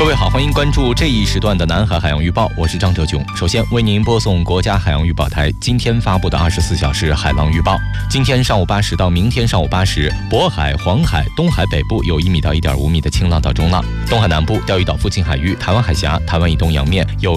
各位好，欢迎关注这一时段的南海海洋预报，我是张哲炯。首先为您播送国家海洋预报台今天发布的24小时海浪预报。今天上午8时到明天上午8时，渤海、黄海、东海北部有1米到1.5米的轻浪到中浪，东海南部、钓鱼岛附近海域、台湾海峡、台湾以东洋面有